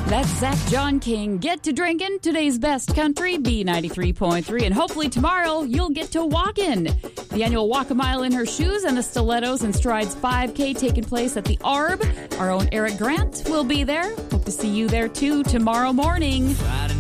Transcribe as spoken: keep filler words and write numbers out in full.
That's Zach John King. Get to drinking, today's best country, B ninety-three point three. And hopefully tomorrow you'll get to walking. The annual Walk a Mile in Her Shoes and the Stilettos and Strides five K taking place at the Arb. Our own Eric Grant will be there. Hope to see you there too tomorrow morning.